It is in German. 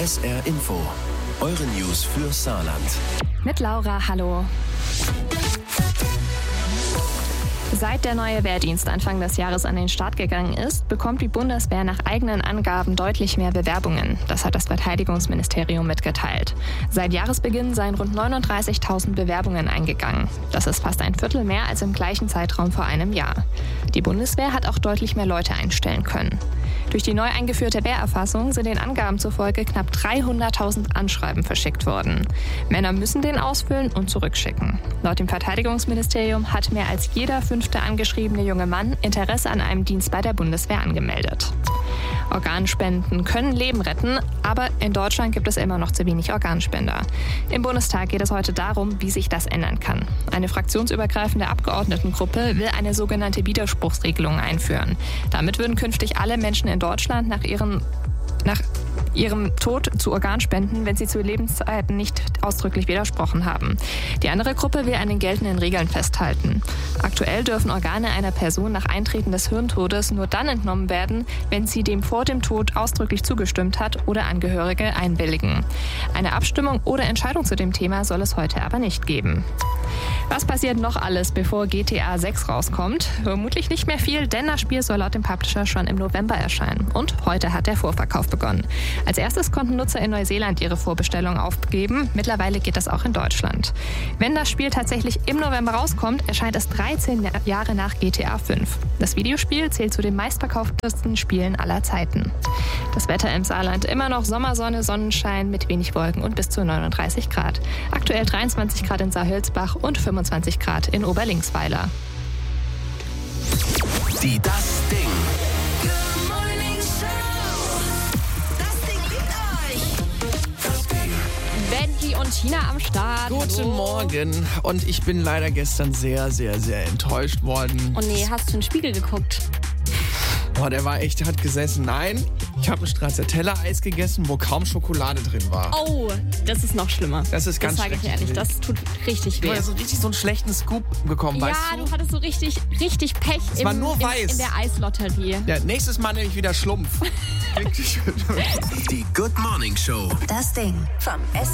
SR Info. Eure News für Saarland. Mit Laura, hallo. Seit der neue Wehrdienst Anfang des Jahres an den Start gegangen ist, bekommt die Bundeswehr nach eigenen Angaben deutlich mehr Bewerbungen. Das hat das Verteidigungsministerium mitgeteilt. Seit Jahresbeginn seien rund 39.000 Bewerbungen eingegangen. Das ist fast ein Viertel mehr als im gleichen Zeitraum vor einem Jahr. Die Bundeswehr hat auch deutlich mehr Leute einstellen können. Durch die neu eingeführte Wehrerfassung sind den Angaben zufolge knapp 300.000 Anschreiben verschickt worden. Männer müssen den ausfüllen und zurückschicken. Laut dem Verteidigungsministerium hat mehr als jeder 5. angeschriebene junge Mann Interesse an einem Dienst bei der Bundeswehr angemeldet. Organspenden können Leben retten, aber in Deutschland gibt es immer noch zu wenig Organspender. Im Bundestag geht es heute darum, wie sich das ändern kann. Eine fraktionsübergreifende Abgeordnetengruppe will eine sogenannte Widerspruchsregelung einführen. Damit würden künftig alle Menschen in Deutschland nach ihrem Tod zu Organ spenden, wenn sie zu Lebenszeiten nicht ausdrücklich widersprochen haben. Die andere Gruppe will an den geltenden Regeln festhalten. Aktuell dürfen Organe einer Person nach Eintreten des Hirntodes nur dann entnommen werden, wenn sie dem vor dem Tod ausdrücklich zugestimmt hat oder Angehörige einwilligen. Eine Abstimmung oder Entscheidung zu dem Thema soll es heute aber nicht geben. Was passiert noch alles, bevor GTA 6 rauskommt? Vermutlich nicht mehr viel, denn das Spiel soll laut dem Publisher schon im November erscheinen. Und heute hat der Vorverkauf begonnen. Als erstes konnten Nutzer in Neuseeland ihre Vorbestellung aufgeben. Mittlerweile geht das auch in Deutschland. Wenn das Spiel tatsächlich im November rauskommt, erscheint es 13 Jahre nach GTA 5. Das Videospiel zählt zu den meistverkauftesten Spielen aller Zeiten. Das Wetter im Saarland immer noch Sommersonne, Sonnenschein mit wenig Wolken und bis zu 39 Grad. Aktuell 23 Grad in Saarhülsbach und 25 Grad in Oberlingsweiler. Die Das Ding. Benji und Tina am Start. Guten Morgen. Und ich bin leider gestern sehr, sehr, sehr enttäuscht worden. Oh nee, hast du in den Spiegel geguckt? Boah, der war echt hart gesessen. Nein, ich habe ein Stracciatella-Eis gegessen, wo kaum Schokolade drin war. Oh, das ist noch schlimmer. Das ist ganz schlecht. Das sage ich ehrlich, das tut richtig weh. Ich habe so einen schlechten Scoop bekommen, weißt du? Ja, du hattest so richtig Pech es war nur weiß. In der Eislotterie. Ja, nächstes Mal nehme ich wieder Schlumpf. Die Good Morning Show. Das Ding vom